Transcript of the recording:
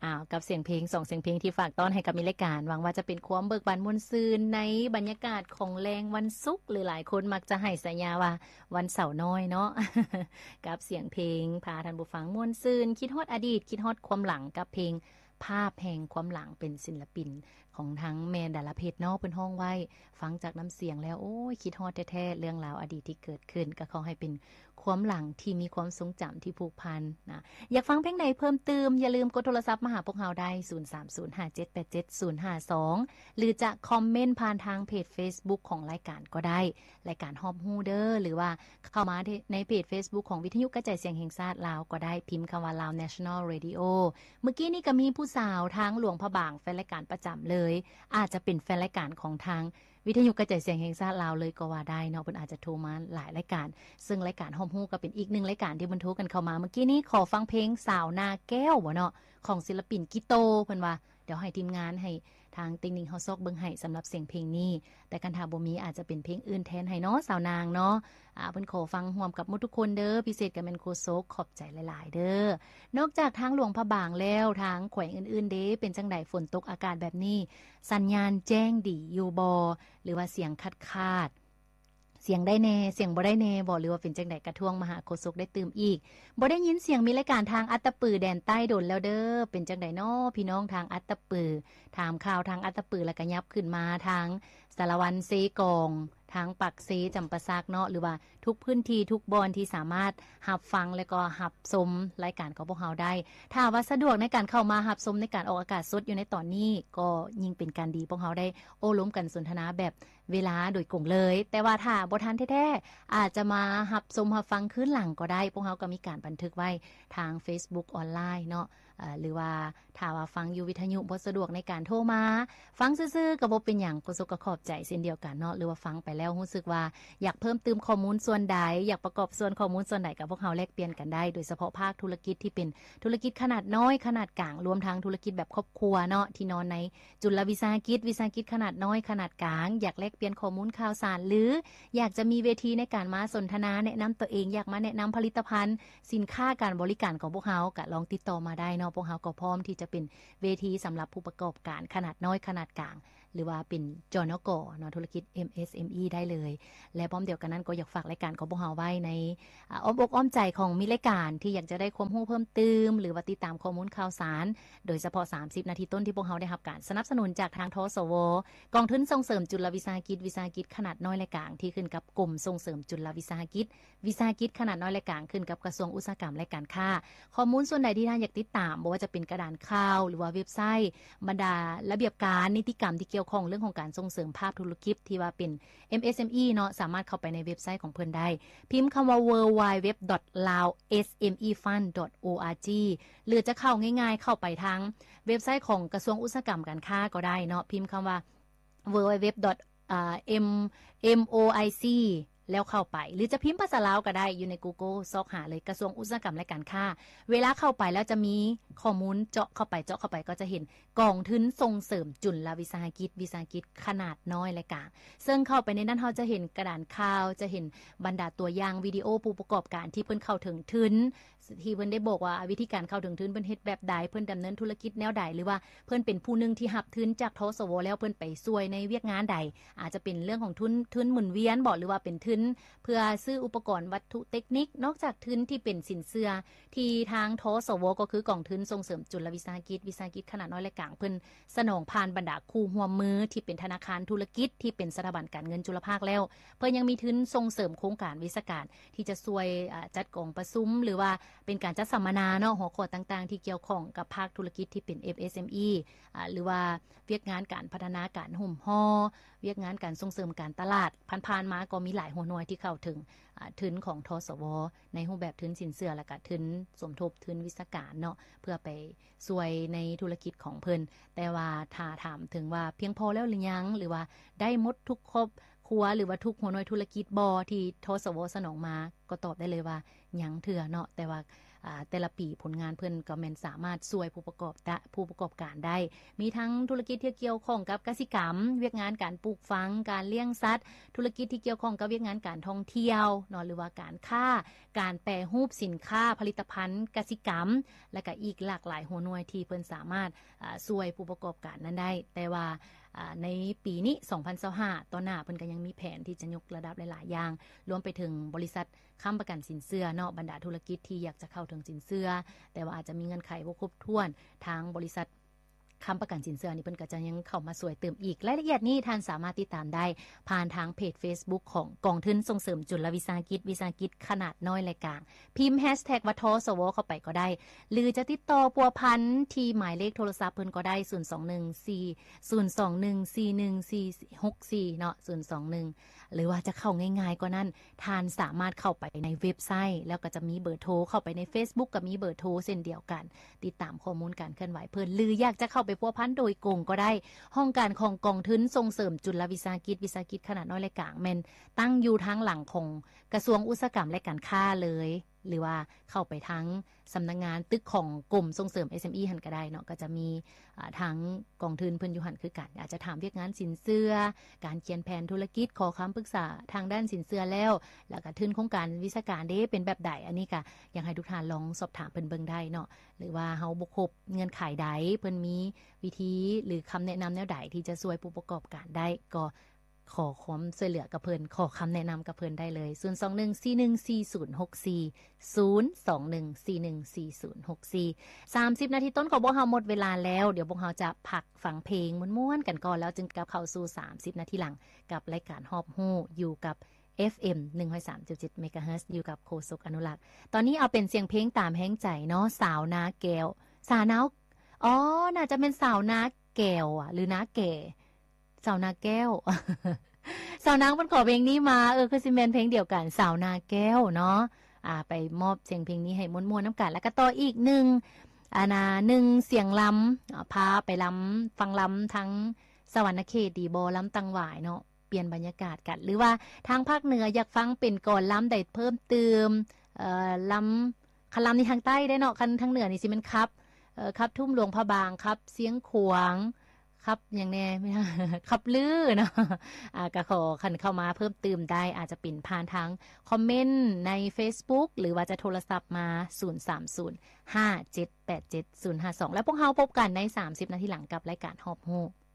กับเสียงเพลง2เสียงเพลงที่ฝากต้อนให้กับมิรายการหวังว่าจะเป็นความเบิกบานม่วนซื่นในบรรยากาศของแรงวันศุกร์หรือหลายคนมักจะให้สัญญาว่าวันเสาร์น้อยเนาะ กับเสียงเพลงพาท่านผู้ฟังม่วนซื่นคิดฮอดอดีตคิดฮอดความหลังกับเพลงภาพแห่งความหลังเป็นศิลปินของทั้งแม่ดาราเพชรเนาะเพิ่นฮ้องไว้ฟังจากน้ำเสียงแล้วโอ้ยคิดฮอดแท้ๆเรื่องราวอดีตที่เกิดขึ้นก็ขอให้เป็นความหลังที่มีความทรงจำที่ผูกพันนะอยากฟังเพลงไหนเพิ่มเติมอย่าลืมกดโทรศัพท์มาหาพวกเราได้0305787052หรือจะคอมเมนต์ผ่านทางเพจ Facebook ของรายการก็ได้รายการฮอบฮูเดอร์หรือว่าเข้ามาในเพจ Facebook ของวิทยุกระจายเสียงแห่งชาติลาวก็ได้พิมพ์คำว่า Lao National Radio เมื่อกี้นี่ก็มีผู้สาวทางหลวงพระบางแฟนรายการประจำเลยอาจจะเป็นแฟนรายการของทางวิทยุกระจายเสียงแห่งชาติลาวเลยก็ว่าได้เนาะเพิ่นอาจจะโทรมาหลายรายการซึ่งรายการฮอมฮู้ก็เป็นอีกหนึ่งรายการที่เพิ่นโทรกันเข้ามาเมื่อกี้นี้ขอฟังเพลงสาวนาแก้วบ่เนาะของศิลปินกิโตเพิ่นว่าเดี๋ยวให้ทีมงานให้ทางติ๊งนิงเฮาซอกเบิ่งให้สำหรับเสียงเพลงนี้แต่กันถ้าบ่มีอาจจะเป็นเพลงอื่นแทนให้เนาะสาวนางเนาะเพิ่นขอฟังร่วมกับหมดทุกคนเด้อพิเศษกับแม่นโคโซกขอบใจหลายๆเด้อนอกจากทางหลวงพระบางแล้วทางแขวงอื่นๆเด้เป็นจังได๋ฝนตกอากาศแบบนี้สัญญาณแจ้งดีอยู่บ่หรือว่าเสียงขาดเสียงได้แน่เสียงบ่ได้แน่บ่หรือว่าเป็นจังได๋กระท่วงมหาโคศกได้ตื่มอีกบ่ได้ยินเสียงมีรายการทางอัตตปือแดนใต้ดนแล้วเด้อเป็นจังได๋น้อพี่น้องทางอัตตปือถามข่าวทางอัตตปือแล้วก็ยับขึ้นมาทางสารวันเซกองทางปักเซจำปาสักเนาะหรือว่าทุกพื้นที่ทุกบอนที่สามารถรับฟังแล้วก็รับชมรายการของพวกเราได้ถ้าว่าสะดวกในการเข้ามารับชมในการออกอากาศสดอยู่ในตอนนี้ก็ยิ่งเป็นการดีพวกเราได้โอ้ล้มกันสนทนาแบบเวลาโดยกงเลยแต่ว่าถ้าบ่ทันแท้ๆอาจจะมารับชมรับฟังคืนหลังก็ได้พวกเราก็มีการบันทึกไว้ทาง Facebook ออนไลน์เนาะหรือว่าถ้าว่าฟังอยู่วิทยุบ่สะดวกในการโทรมาฟังซื่อๆก็บ่เป็นหยังก็ขอบใจเช่นเดียวกันเนาะหรือว่าฟังไปแล้วรู้สึกว่าอยากเพิ่มเติมข้อมูลส่วนใดอยากประกอบส่วนข้อมูลส่วนใดกับพวกเราแลกเปลี่ยนกันได้โดยเฉพาะภาคธุรกิจที่เป็นธุรกิจขนาดน้อยขนาดกลางรวมทั้งธุรกิจแบบครอบครัวเนาะที่นอนในจุลวิสาหกิจขนาดน้อยขนาดกลางอยากแลกเปลี่ยนข้อมูลข่าวสารหรืออยากจะมีเวทีในการมาสนทนาแนะนำตัวเองอยากมาแนะนำผลิตภัณฑ์สินค้าการบริการของพวกเราก็ลองติดต่อมาได้เนาะพวกเราก็พร้อมที่จะเป็นเวทีสำหรับผู้ประกอบการขนาดน้อยขนาดกลางหรือว่าเป็นจนก.เนาะธุรกิจ MSME ได้เลยและพร้อมเดียวกันนั้นก็อยากฝากรายการของพวกเราไว้ในอ้อมอกอ้อมใจของมิรายการที่อยากจะได้ความรู้เพิ่มเติมหรือว่าติดตามข้อมูลข่าวสารโดยเฉพาะ30นาทีต้นที่พวกเราได้รับการสนับสนุนจากทางทสวกองทุนส่งเสริมจุลวิสาหกิจขนาดน้อยและกลางที่ขึ้นกับกรมส่งเสริมจุลวิสาหกิจขนาดน้อยและกลางขึ้นกับกระทรวงอุตสาหกรรมและการค้าข้อมูลส่วนใดที่ท่านอยากติดตามบ่ว่าจะเป็นกระดานข่าวหรือว่าเว็บไซต์บรรดาระเบียบการนิติกรรมที่เกี่ยวข้องเรื่องของการส่งเสริมภาพธุรกิจที่ว่าเป็น MSME เนาะสามารถเข้าไปในเว็บไซต์ของเพิ่นได้พิมพ์คำว่า www.laosmefund.org หรือจะเข้าง่ายๆเข้าไปทางเว็บไซต์ของกระทรวงอุตสาหกรรมการค้าก็ได้เนาะพิมพ์คำว่า www.moic แล้วเข้าไปหรือจะพิมพ์ภาษาลาวก็ได้อยู่ใน Google ซอกหาเลยกระทรวงอุตสาหกรรมและการค้าเวลาเข้าไปแล้วจะมีข้อมูลเจาะเข้าไปก็จะเห็นกองทุนส่งเสริมจุลวิสาหกิจขนาดน้อยและกลางซึ่งเข้าไปในนั้นเราจะเห็นกระดานข่าวจะเห็นบรรดาตัวอย่างวิดีโอผู้ประกอบการที่เพิ่นเข้าถึงทุนที่เพิ่นได้บอกว่าวิธีการเข้าถึงทุนเพิ่นเฮ็ดแบบใดเพิ่นดำเนินธุรกิจแนวใดหรือว่าเพิ่นเป็นผู้นึงที่รับทุนจากทสวแล้วเพิ่นไปช่วยในเวียกงานใดอาจจะเป็นเรื่องของทุนหมุนเวียนบ่หรือว่าเป็นทุนเพื่อซื้ออุปกรณ์วัตถุเทคนิคนอกจากทุนที่เป็นสินเชื่อที่ทางทสวก็คือกองทุนส่งเสริมจุลวิสาหกิจขนาดน้อยและกลางเพิ่นสนองผ่านบรรดาคู่ร่วมมือที่เป็นธนาคารธุรกิจที่เป็นสถาบันการเงินจุลภาคแล้วเพิ่นยังมีทุนส่งเสริมโครงการวิสาหการที่จะช่วยจัดกองประชุมหรือว่าเป็นการจัดสัมมนาเนาะหัวข้อต่างๆที่เกี่ยวข้องกับภาคธุรกิจที่เป็น MSME หรือว่าเวียกงานการพัฒนาการห่มห่อเวียกงานการส่งเสริมการตลาดผ่านๆมาก็มีหลายหัวหน่วยที่เข้าถึงทุนของทสวในรูปแบบทุนสินเชื่อและก็ทุนสมทบทุนวิสาหการเนาะเพื่อไปช่วยในธุรกิจของเพิ่นแต่ว่าถ้าถามถึงว่าเพียงพอแล้วหรือยังหรือว่าได้หมดทุกครอบครัวหรือว่าทุกหัวหน่วยธุรกิจที่ทสวสนองมาก็ตอบได้เลยว่ายังเถื่อเนาะแต่ว่าแต่ละปีผลงานเพิ่นก็แม่นสามารถช่วยผู้ประกอบการได้มีทั้งธุรกิจที่เกี่ยวข้องกับกสิกรรมเวียกงานการปลูกฝังการเลี้ยงสัตว์ธุรกิจที่เกี่ยวข้องกับเวียกงานการท่องเที่ยวเนาะหรือว่าการค้าการแปรรูปสินค้าผลิตภัณฑ์กสิกรรมและก็อีกหลากหลายหัวหน่วยที่เพิ่นสามารถช่วยผู้ประกอบการนั้นได้แต่ว่าในปีนี้2025ต่อหน้าเพิ่นก็ยังมีแผนที่จะยกระดับหลายๆอย่างรวมไปถึงบริษัทค้ำประกันสินเชื่อเนาะบรรดาธุรกิจที่อยากจะเข้าถึงสินเชื่อแต่ว่าอาจจะมีเงื่อนไขบ่ครบถ้วนทางบริษัทค้ำประกันสินเชื่อนี่เพิ่นก็จะยังเข้ามาสวยเติมอีกรายละเอียดนี้ท่านสามารถติดตามได้ผ่านทางเพจ Facebook ของกองทุนส่งเสริมจุลวิสาหกิจขนาดน้อยและกลางพิมพ์ #วัทสวเข้าไปก็ได้หรือจะติดต่อปัวพันที่หมายเลขโทรศัพท์เพิ่นก็ได้02140214464เนาะ021หรือว่าจะเข้าง่ายๆก็นั่นท่านสามารถเข้าไปในเว็บไซต์แล้วก็จะมีเบอร์โทรเข้าไปใน Facebook ก็มีเบอร์โทรเช่นเดียวกันติดตามข้อมูลการเคลื่อนไหวเพิ่นหรืออยากจะเข้าไปพัวพันโดยกงก็ได้ห้องการของกองทุนส่งเสริมจุลวิสาหกิจขนาดน้อยและกลางแม่นตั้งอยู่ทางหลังของกระทรวงอุตสาหกรรมและการค้าเลยหรือว่าเข้าไปทั้งสำนักงานตึกของกรมส่งเสริม SME หันก็ได้เนาะก็จะมีทั้งกองทุนเพิ่นอยู่หันคือกันอาจจะถามเวียกงานสินเชื่อการเขียนแผนธุรกิจขอคำปรึกษาทางด้านสินเชื่อแล้วก็ทุนโครงการวิชาการเด้เป็นแบบใดอันนี้ก็อยากให้ทุกท่านลองสอบถามเพิ่นเบิ่งได้เนาะหรือว่าเฮาบ่ครบเงื่อนไขใดเพิ่นมีวิธีหรือคำแนะนำแนวใดที่จะช่วยผู้ประกอบการได้ก็ขอความช่วยเหลือกับเพิ่นขอคำแนะนำกับเพิ่นได้เลย021414064 30 นาทีต้นของพวกเราหมดเวลาแล้วเดี๋ยวพวกเราจะพักฟังเพลงม่วนๆกันก่อนแล้วจึงกลับเข้าสู่30 นาทีหลังกับรายการฮอบฮู้อยู่กับ FM 103.7 เมกะเฮิรตซ์อยู่กับโฆษกอนุรักษ์ตอนนี้เอาเป็นเสียงเพลงตามแห้งใจเนาะสาวนาแก้วสาวนาน่าจะเป็นสาวนาแก้วหรือนาแก่สาวนาแก้ว สาวนางมันขอเพลงนี้มาคือสิแม่นเพลงเดียวกันสาวนาแก้วเนาะไปมอบเสียงเพลงนี้ให้ม่วนๆน้ำกันแล้วก็ต่ออีก1เสียงลำพาไปลำฟังลำทั้งสวรรณเขตดีบ่ลำตังหวายเนาะเปลี่ยนบรรยากาศกันหรือว่าทางภาคเหนืออยากฟังเป็นก่อนลำได้เพิ่มเติมลำคันลำในทางใต้ได้เนาะคันทางเหนือนี่สิมันครับทุ่มหลวงพระบางครับเสียงขวางครับอย่างแน่ไม่ครับลือเนาะก็ขอคันเข้ามาเพิ่มเติมได้อาจจะเป็นผ่านทางคอมเมนต์ใน Facebook หรือว่าจะโทรศัพท์มา03057875052แล้วพวกเราพบกันใน30 นาทีหลังกับรายการฮอบฮู้